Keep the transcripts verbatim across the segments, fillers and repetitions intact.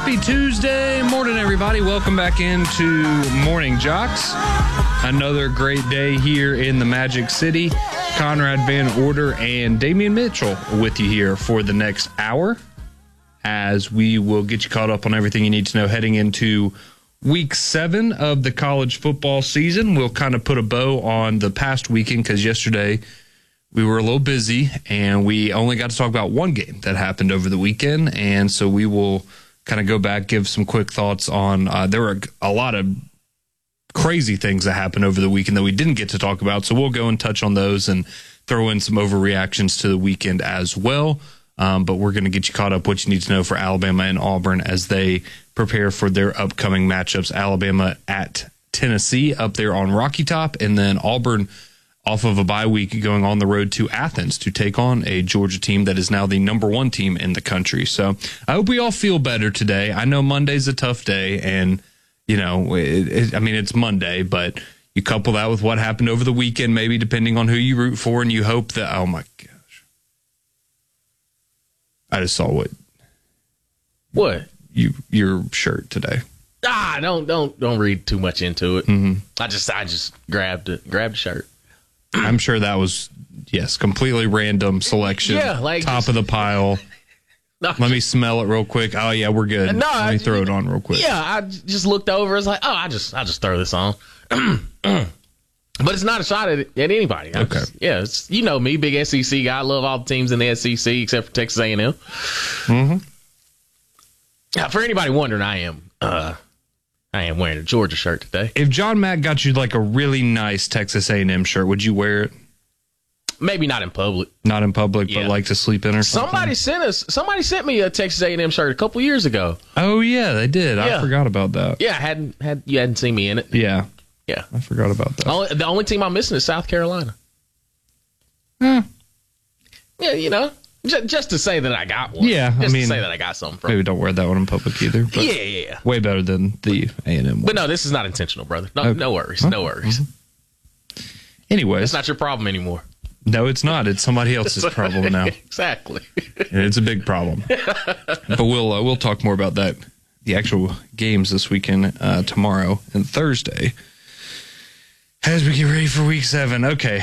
Happy Tuesday morning, everybody. Welcome back into Morning Jocks. Another great day here in the Magic City. Conrad Van Order and Damian Mitchell with you here for the next hour as we will get you caught up on everything you need to know heading into week seven of the college football season. We'll kind of put a bow on the past weekend because yesterday we were a little busy and we only got to talk about one game that happened over the weekend. And so we will kind of go back, give some quick thoughts on, uh, there were a lot of crazy things that happened over the weekend that we didn't get to talk about. So we'll go and touch on those and throw in some overreactions to the weekend as well. Um, but we're going to get you caught up what you need to know for Alabama and Auburn as they prepare for their upcoming matchups. Alabama at Tennessee up there on Rocky Top, and then Auburn off of a bye week going on the road to Athens to take on a Georgia team that is now the number one team in the country. So I hope we all feel better today. I know Monday's a tough day, and, you know, it, it, I mean, it's Monday, but you couple that with what happened over the weekend, maybe depending on who you root for, and you hope that, oh my gosh. I just saw what. What? You, your shirt today. Ah, don't, don't, don't read too much into it. Mm-hmm. I just, I just grabbed it, grabbed the shirt. I'm sure that was, yes, completely random selection. Yeah, like top just, of the pile. No, Let me smell it real quick. Oh yeah, we're good. No, Let me I, throw it on real quick. Yeah, I just looked over. It's like, oh, I just, I just throw this on. But it's not a shot at, at anybody. I Okay. Just, yeah, it's, you know me, big S E C guy. I love all the teams in the S E C except for Texas A and M. Mm-hmm. Now, for anybody wondering, I am, uh, I am wearing a Georgia shirt today. If John Mack got you like a really nice Texas A and M shirt, would you wear it? Maybe not in public. Not in public, Yeah. but like to sleep in or something? Somebody sent us. Somebody sent me a Texas A and M shirt a couple years ago. Oh yeah, they did. Yeah. I forgot about that. Yeah, hadn't had you hadn't seen me in it. Yeah, Yeah, I forgot about that. only, the only team I'm missing is South Carolina. Eh, Yeah, you know, just, just to say that I got one. Yeah, I just mean, to say that I got something from. maybe don't wear that one in public either. But Yeah, yeah, yeah. way better than the A and M one. But no, this is not intentional, brother. No, Okay. no worries, no worries. Anyways, It's not your problem anymore. no, it's not. It's somebody else's problem now. Exactly. And it's a big problem. But we'll uh, we'll talk more about that, the actual games this weekend, uh, tomorrow and Thursday, as we get ready for week seven. Okay.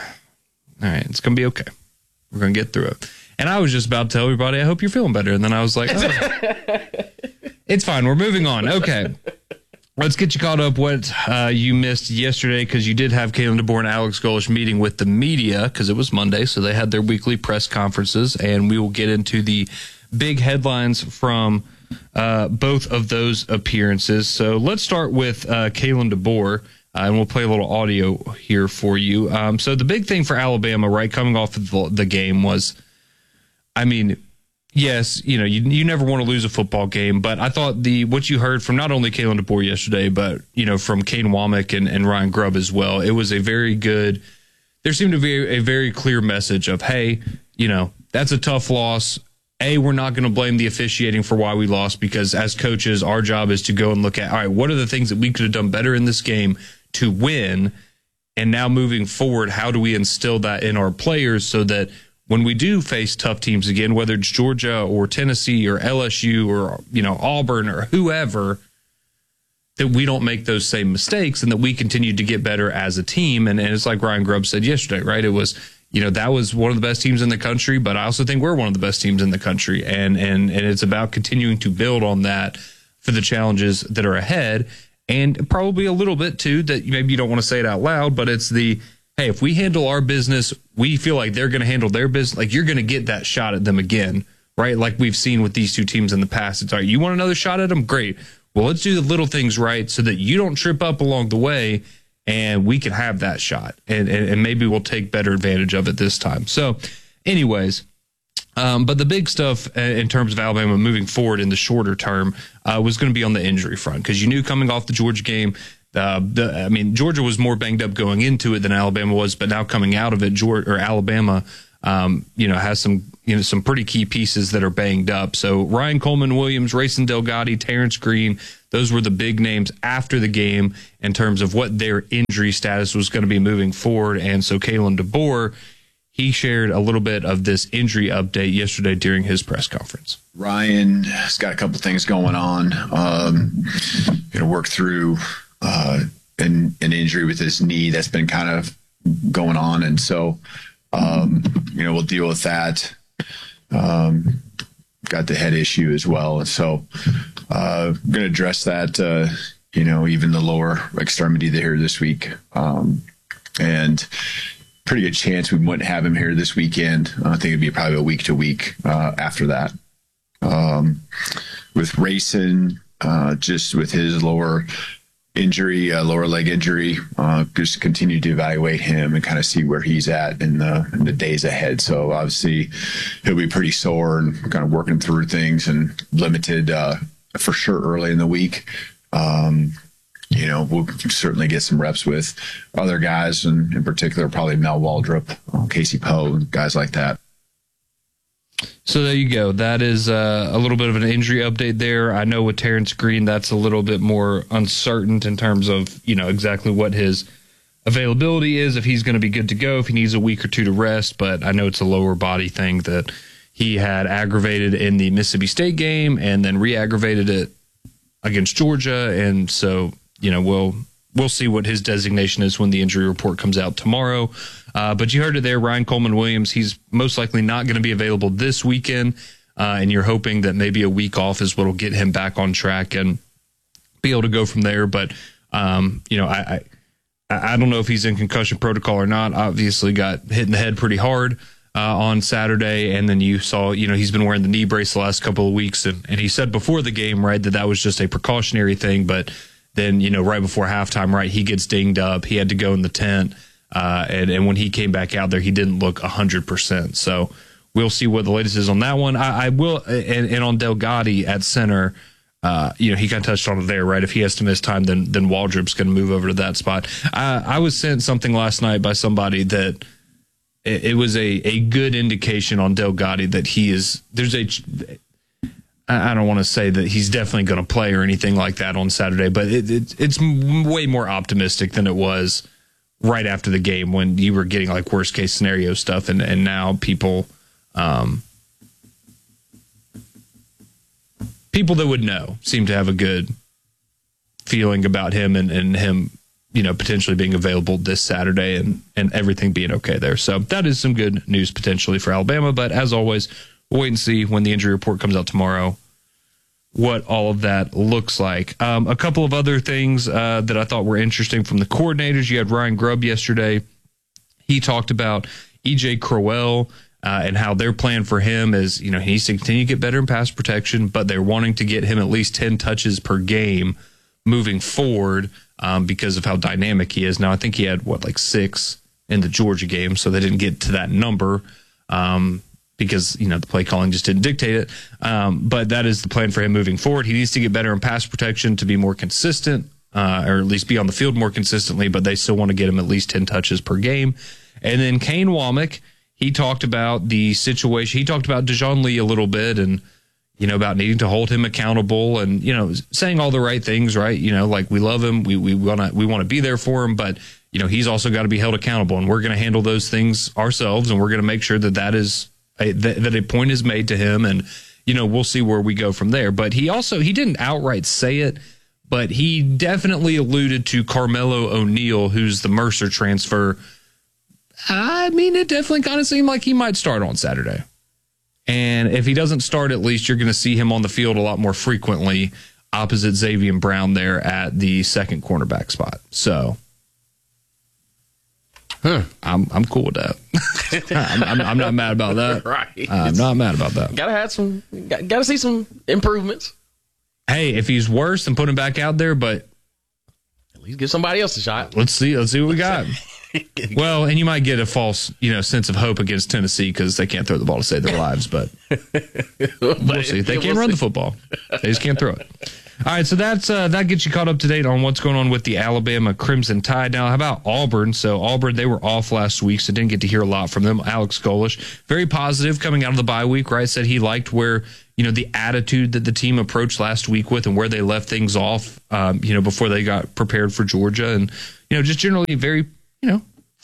All right. It's going to be okay. We're going to get through it. And I was just about to tell everybody, I hope you're feeling better. And then I was like, oh, it's fine. We're moving on. Okay. Let's get you caught up what uh, you missed yesterday, because you did have Kalen DeBoer and Alex Golesh meeting with the media because it was Monday, so they had their weekly press conferences, and we will get into the big headlines from uh, both of those appearances. So let's start with uh, Kalen DeBoer, uh, and we'll play a little audio here for you. Um, so the big thing for Alabama, right, coming off of the, the game was, I mean, yes, you know, you you never want to lose a football game, but I thought the what you heard from not only Kalen DeBoer yesterday, but, you know, from Kane Womack and, and Ryan Grubb as well, it was a very good, there seemed to be a, a very clear message of, hey, you know, that's a tough loss. A, we're not going to blame the officiating for why we lost, because as coaches, our job is to go and look at, all right, what are the things that we could have done better in this game to win? And now moving forward, how do we instill that in our players so that when we do face tough teams again, whether it's Georgia or Tennessee or L S U or, you know, Auburn or whoever, that we don't make those same mistakes and that we continue to get better as a team. And, and it's like Ryan Grubb said yesterday, right? It was, you know, that was one of the best teams in the country, but I also think we're one of the best teams in the country. And, and, and it's about continuing to build on that for the challenges that are ahead. And probably a little bit, too, that maybe you don't want to say it out loud, but it's the, hey, if we handle our business, we feel like they're going to handle their business. Like, you're going to get that shot at them again, right? Like we've seen with these two teams in the past. It's all right, you want another shot at them? Great. Well, let's do the little things right so that you don't trip up along the way and we can have that shot. And, and, and maybe we'll take better advantage of it this time. So, anyways, um, but the big stuff in terms of Alabama moving forward in the shorter term uh, was going to be on the injury front, because you knew coming off the Georgia game, Uh, the, I mean, Georgia was more banged up going into it than Alabama was, but now coming out of it, Georgia or Alabama, um, you know, has some, you know, some pretty key pieces that are banged up. So Ryan Coleman Williams, Rayson Delgado, Terrence Green, those were the big names after the game in terms of what their injury status was going to be moving forward. And so Kalen DeBoer, he shared a little bit of this injury update yesterday during his press conference. Ryan has got a couple things going on. Um, going to work through uh, an, an injury with his knee that's been kind of going on. And so, um, you know, we'll deal with that. Um, got the head issue as well. And so uh, I'm going to address that, uh, you know, even the lower extremity there this week. Um, and pretty good chance we wouldn't have him here this weekend. Uh, I think it'd be probably a week to week uh, after that. Um, with Rayson, uh, just with his lower injury, uh, lower leg injury, uh, just continue to evaluate him and kind of see where he's at in the, in the days ahead. So obviously he'll be pretty sore and kind of working through things and limited uh, for sure early in the week. Um, you know, we'll certainly get some reps with other guys, and in particular, probably Mel Waldrop, uh, Casey Poe, and guys like that. So there you go. That is uh, a little bit of an injury update there. I know with Terrence Green, that's a little bit more uncertain in terms of, you know, exactly what his availability is, if he's going to be good to go, if he needs a week or two to rest. But I know it's a lower body thing that he had aggravated in the Mississippi State game and then re-aggravated it against Georgia. And so, you know, we'll we'll see what his designation is when the injury report comes out tomorrow. Uh, but you heard it there, Ryan Coleman-Williams. He's most likely not going to be available this weekend, uh, and you're hoping that maybe a week off is what will get him back on track and be able to go from there. But, um, you know, I, I I don't know if he's in concussion protocol or not. Obviously got hit in the head pretty hard uh, on Saturday, and then you saw, you know, he's been wearing the knee brace the last couple of weeks, and, and he said before the game, right, that that was just a precautionary thing, but then, you know, right before halftime, right, he gets dinged up. He had to go in the tent. Uh, and, and when he came back out there, he didn't look one hundred percent. So we'll see what the latest is on that one. I, I will, and, and on Delgatti at center, uh, you know, he kind of touched on it there, right? If he has to miss time, then then Waldrop's going to move over to that spot. I, I was sent something last night by somebody that it, it was a, a good indication on Delgatti that he is, there's a, I don't want to say that he's definitely going to play or anything like that on Saturday, but it, it, it's way more optimistic than it was right after the game when you were getting like worst case scenario stuff. And, and now people, um, people that would know seem to have a good feeling about him and, and him, you know, potentially being available this Saturday and, and everything being okay there. So that is some good news potentially for Alabama. But as always, we'll wait and see when the injury report comes out tomorrow what all of that looks like. Um, a couple of other things uh, that I thought were interesting from the coordinators. You had Ryan Grubb yesterday. He talked about E J Crowell uh, and how their plan for him is, you know, he needs to continue to get better in pass protection, but they're wanting to get him at least ten touches per game moving forward um, because of how dynamic he is. Now, I think he had, what, like six in the Georgia game, so they didn't get to that number. Um because, you know, the play calling just didn't dictate it. Um, but that is the plan for him moving forward. He needs to get better in pass protection to be more consistent, uh, or at least be on the field more consistently, but they still want to get him at least ten touches per game. And then Kane Womack, he talked about the situation. He talked about Dejoun Lee a little bit and, you know, about needing to hold him accountable and, you know, saying all the right things, right? You know, like we love him. We, we want to, we want to be there for him, but, you know, he's also got to be held accountable, and we're going to handle those things ourselves. And we're going to make sure that that is, A, that, that a point is made to him, and, you know, we'll see where we go from there. But he also, he didn't outright say it, but he definitely alluded to Carmelo O'Neal, who's the Mercer transfer. I mean, it definitely kind of seemed like he might start on Saturday. And if he doesn't start, at least you're going to see him on the field a lot more frequently opposite Xavier Brown there at the second cornerback spot. So Huh. I'm I'm cool with that. I'm, I'm I'm not mad about that. Right. I'm not mad about that. Gotta have some. Got, gotta see some improvements. Hey, if he's worse, then put him back out there. But at least give somebody else a shot. Let's see. Let's see what we got. Well, and you might get a false, you know, sense of hope against Tennessee because they can't throw the ball to save their lives. But we'll see. They can't run the football. They just can't throw it. All right, so that's uh, that gets you caught up to date on what's going on with the Alabama Crimson Tide. Now, how about Auburn? So Auburn, they were off last week, so didn't get to hear a lot from them. Alex Golesh, very positive coming out of the bye week, right? Said he liked where, you know, the attitude that the team approached last week with and where they left things off, um, you know, before they got prepared for Georgia. And, you know, just generally very, you know,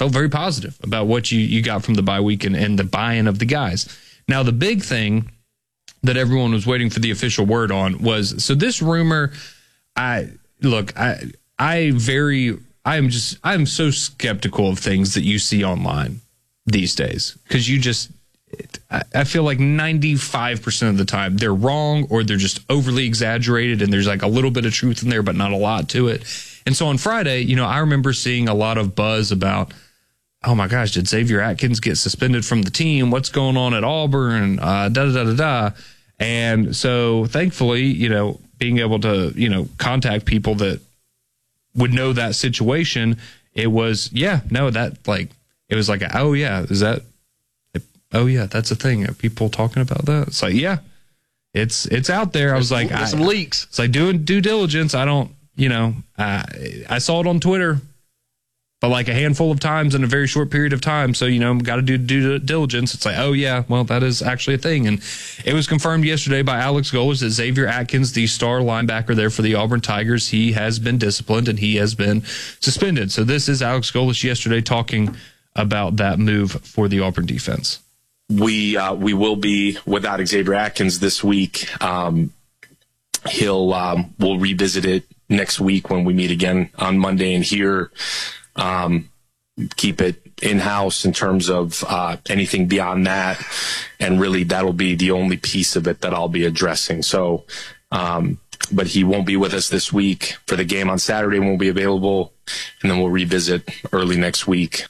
felt very positive about what you, you got from the bye week and, and the buy-in of the guys. Now, the big thing that everyone was waiting for the official word on was, so this rumor, I look, I, I very, I'm just, I'm so skeptical of things that you see online these days, because you just, I, I feel like ninety-five percent of the time they're wrong, or they're just overly exaggerated and there's like a little bit of truth in there, but not a lot to it. And so on Friday, you know, I remember seeing a lot of buzz about, oh my gosh, did Xavier Atkins get suspended from the team? What's going on at Auburn? Uh, da da da da da. And so thankfully, you know, being able to, you know, contact people that would know that situation, it was, yeah, no, that like, it was like, oh yeah, is that, oh yeah, that's a thing. Are people talking about that? It's like, yeah, it's, it's out there. I was like, There's I, some leaks. It's like doing due diligence. I don't, you know, I, I saw it on Twitter, but like a handful of times in a very short period of time. So, you know, got to do due diligence. It's like, oh, yeah, well, that is actually a thing. And it was confirmed yesterday by Alex Golesh that Xavier Atkins, the star linebacker there for the Auburn Tigers, he has been disciplined and he has been suspended. So this is Alex Golesh yesterday talking about that move for the Auburn defense. We uh, we will be without Xavier Atkins this week. Um, he'll um, we'll revisit it next week when we meet again on Monday and here. Um, keep it in-house in terms of uh, anything beyond that. And really, that'll be the only piece of it that I'll be addressing. So, um, but he won't be with us this week for the game on Saturday. Won't be available. And then we'll revisit early next week.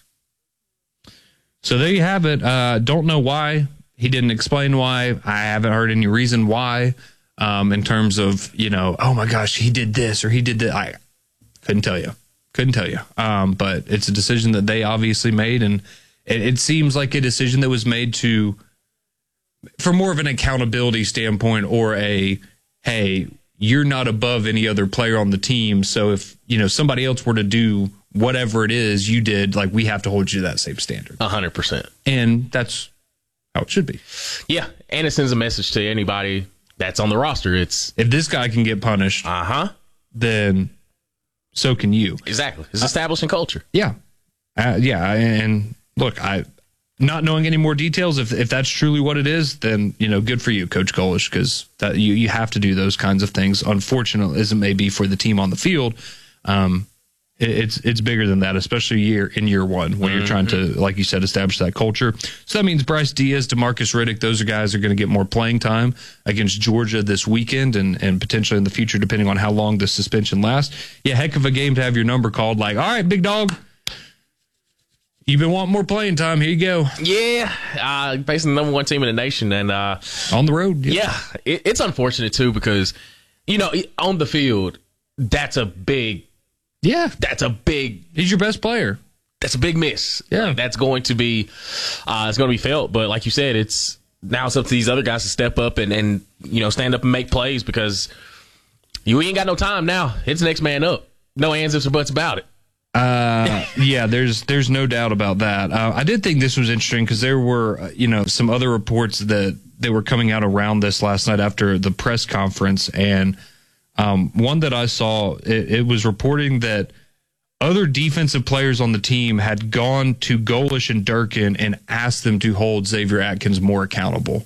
So there you have it. Uh, don't know why. He didn't explain why. I haven't heard any reason why, um, in terms of, you know, oh my gosh, he did this or he did that. I couldn't tell you. Couldn't tell you. Um, but it's a decision that they obviously made. And it, it seems like a decision that was made to, for more of an accountability standpoint, or a, hey, you're not above any other player on the team. So if, you know, somebody else were to do whatever it is you did, like, we have to hold you to that same standard. A hundred percent. And that's how it should be. Yeah. And it sends a message to anybody that's on the roster. It's, if this guy can get punished, uh huh, then so can you. Exactly. It's establishing culture. Yeah. Uh, yeah. And look, I, not knowing any more details, if if that's truly what it is, then, you know, good for you, Coach Golesh, because that you, you have to do those kinds of things. Unfortunately, as it may be for the team on the field, um, it, it's it's bigger than that, especially year in year one when mm-hmm. you're trying to, like you said, establish that culture. So that means Bryce Diaz, DeMarcus Riddick, those are guys are going to get more playing time against Georgia this weekend and, and potentially in the future, depending on how long the suspension lasts. Yeah, heck of a game to have your number called. Like, all right, big dog, you've been wanting more playing time. Here you go. Yeah, uh, facing the number one team in the nation, and uh, on the road. Yeah, yeah it, it's unfortunate too because, you know, on the field, that's a big, yeah, that's a big. He's your best player. That's a big miss. Yeah, like, that's going to be, uh, it's going to be felt. But like you said, it's now it's up to these other guys to step up and and you know stand up and make plays because you ain't got no time now. It's next man up. No ands, ifs, or buts about it. Uh, yeah, there's there's no doubt about that. Uh, I did think this was interesting because there were, uh, you know, some other reports that they were coming out around this last night after the press conference, and um, one that I saw, it, it was reporting that other defensive players on the team had gone to Golesh and Durkin and asked them to hold Xavier Atkins more accountable.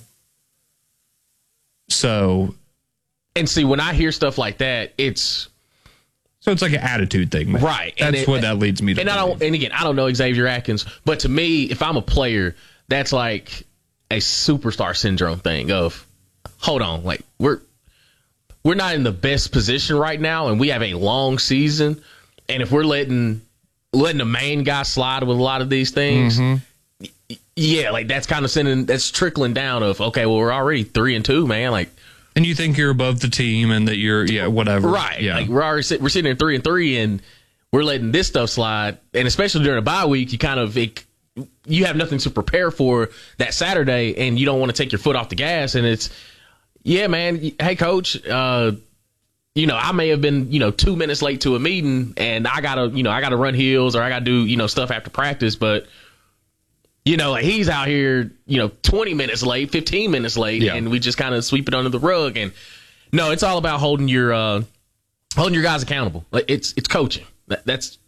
So, and see, when I hear stuff like that, it's. So it's like an attitude thing, man. Right? That's and it, what that leads me to. And I don't. And again, I don't know Xavier Atkins, but to me, if I'm a player, that's like a superstar syndrome thing. Of, hold on, like we're we're not in the best position right now, and we have a long season, and if we're letting letting the main guy slide with a lot of these things, mm-hmm. yeah, like that's kind of sending that's trickling down. Of okay, well, we're already three and two, man, like. And you think you're above the team and that you're, yeah, whatever. Right. Yeah. Like we're already sit, we're sitting there three and three and we're letting this stuff slide. And especially during a bye week, you kind of, it, you have nothing to prepare for that Saturday and you don't want to take your foot off the gas. And it's, yeah, man. Hey, coach, uh, you know, I may have been, you know, two minutes late to a meeting and I gotta, you know, I gotta run heels or I gotta do, you know, stuff after practice. But, you know, like he's out here, you know, twenty minutes late, fifteen minutes late, yeah. and we just kind of sweep it under the rug. And no, it's all about holding your uh, holding your guys accountable. Like it's it's coaching. That, that's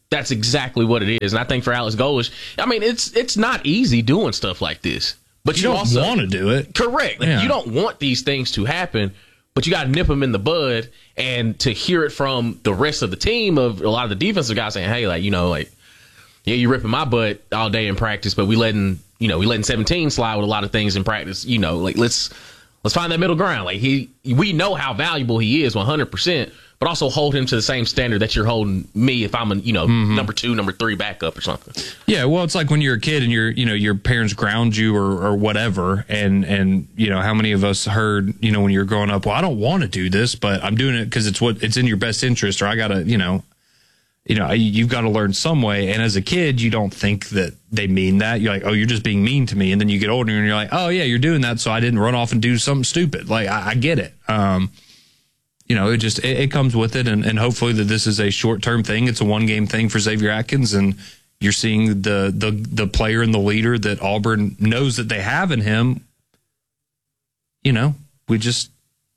that's exactly what it is. And I think for Alex Golesh, I mean, it's it's not easy doing stuff like this. But you, you, don't also want to do it. Correct. Like, yeah. You don't want these things to happen, but you got to nip them in the bud. And to hear it from the rest of the team, of a lot of the defensive guys saying, hey, like, you know, like, yeah, you're ripping my butt all day in practice, but we letting, you know, we letting seventeen slide with a lot of things in practice. You know, like, let's let's find that middle ground. Like, he, we know how valuable he is, one hundred percent, but also hold him to the same standard that you're holding me if I'm a, you know, mm-hmm. number two, number three backup or something. Yeah, well, it's like when you're a kid and you're, you know, your parents ground you or, or whatever, and and you know, how many of us heard, you know, when you're growing up, well, I don't want to do this, but I'm doing it because it's what it's in your best interest, or I gotta, you know. You know, you've got to learn some way. And as a kid, you don't think that they mean that. You're like, oh, you're just being mean to me. And then you get older and you're like, oh, yeah, you're doing that, so I didn't run off and do something stupid. Like, I, I get it. Um, you know, it just it, it comes with it. And, and hopefully that this is a short-term thing. It's a one-game thing for Xavier Atkins. And you're seeing the, the, the player and the leader that Auburn knows that they have in him. You know, we just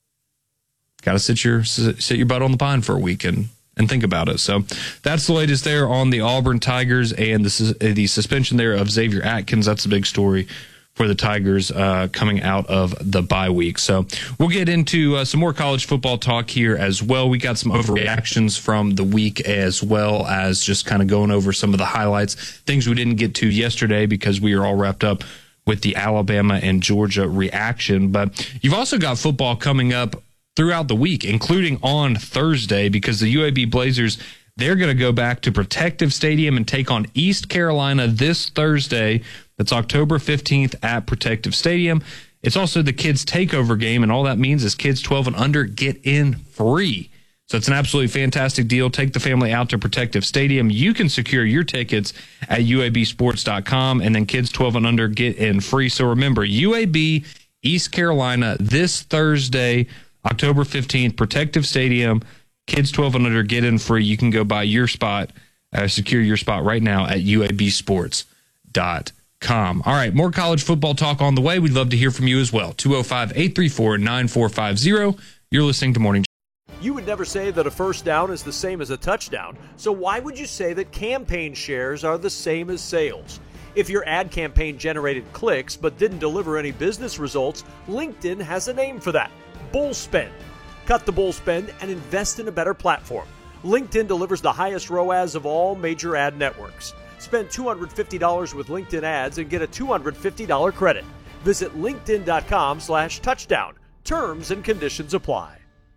got to sit your, sit your butt on the pine for a week and, and think about it. So that's the latest there on the Auburn Tigers and the, the suspension there of Xavier Atkins. That's the big story for the Tigers uh, coming out of the bye week. So we'll get into uh, some more college football talk here as well. We got some overreactions from the week, as well as just kind of going over some of the highlights, things we didn't get to yesterday because we are all wrapped up with the Alabama and Georgia reaction. But you've also got football coming up throughout the week, including on Thursday, because the U A B Blazers, they're going to go back to Protective Stadium and take on East Carolina this Thursday. That's October fifteenth at Protective Stadium. It's also the kids' takeover game, and all that means is kids twelve and under get in free. So it's an absolutely fantastic deal. Take the family out to Protective Stadium. You can secure your tickets at U A B sports dot com, and then kids twelve and under get in free. So remember, U A B, East Carolina, this Thursday, October fifteenth, Protective Stadium. Kids twelve and under get in free. You can go buy your spot, uh, secure your spot right now at U A B sports dot com. All right, more college football talk on the way. We'd love to hear from you as well. two oh five, eight three four, nine four five zero. You're listening to Morning. You would never say that a first down is the same as a touchdown. So why would you say that campaign shares are the same as sales? If your ad campaign generated clicks but didn't deliver any business results, LinkedIn has a name for that. Bull spend. Cut the bull spend and invest in a better platform. LinkedIn delivers the highest R O A S of all major ad networks. Spend two hundred fifty dollars with LinkedIn ads and get a two hundred fifty dollars credit. Visit linkedin.com slash touchdown. Terms and conditions apply.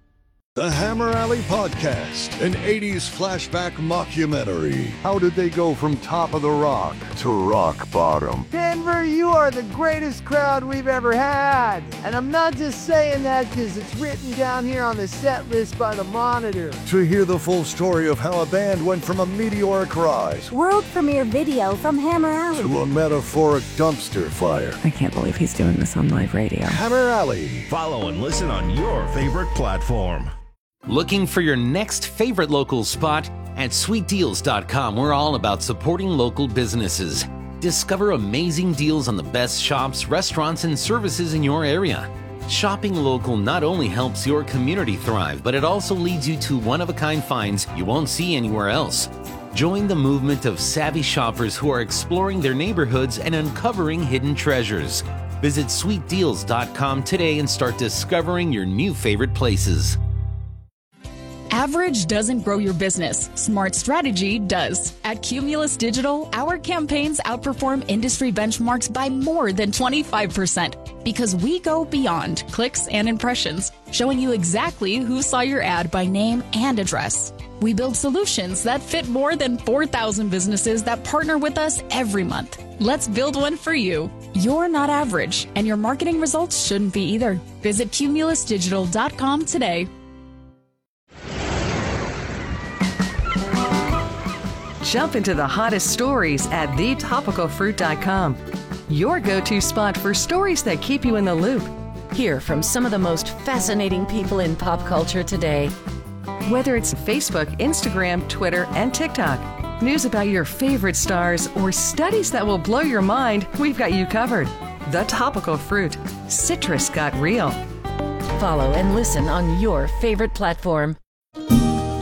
The Hammer Alley Podcast, an eighties flashback mockumentary. How did they go from top of the rock to rock bottom? Denver, you are the greatest crowd we've ever had. And I'm not just saying that because it's written down here on the set list by the Monitor. To hear the full story of how a band went from a meteoric rise, world premiere video from Hammer Alley, to a metaphoric dumpster fire. I can't believe he's doing this on live radio. Hammer Alley. Follow and listen on your favorite platform. Looking for your next favorite local spot? At sweet deals dot com, we're all about supporting local businesses. Discover amazing deals on the best shops, restaurants, and services in your area. Shopping local not only helps your community thrive, but it also leads you to one-of-a-kind finds you won't see anywhere else. Join the movement of savvy shoppers who are exploring their neighborhoods and uncovering hidden treasures. Visit sweet deals dot com today and start discovering your new favorite places. Average doesn't grow your business. Smart strategy does. At Cumulus Digital, our campaigns outperform industry benchmarks by more than twenty-five percent because we go beyond clicks and impressions, showing you exactly who saw your ad by name and address. We build solutions that fit more than four thousand businesses that partner with us every month. Let's build one for you. You're not average, and your marketing results shouldn't be either. Visit cumulus digital dot com today. Jump into the hottest stories at the topical fruit dot com. Your go-to spot for stories that keep you in the loop. Hear from some of the most fascinating people in pop culture today. Whether it's Facebook, Instagram, Twitter, and TikTok, news about your favorite stars, or studies that will blow your mind, we've got you covered. The Topical Fruit. Citrus got real. Follow and listen on your favorite platform.